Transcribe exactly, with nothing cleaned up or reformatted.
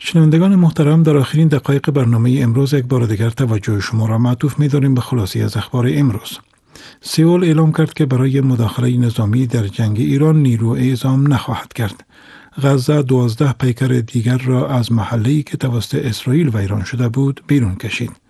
شنوندگان محترم، در آخرین دقایق برنامه امروز یک بار دیگر توجه شما را معطوف می‌داریم به خلاصه از اخبار امروز. سئول اعلام کرد که برای مداخله نظامی در جنگ ایران نیرو اعزام نخواهد کرد. غزه دوازده پیکر دیگر را از محله‌ای که توسط اسرائیل ویران شده بود بیرون کشید.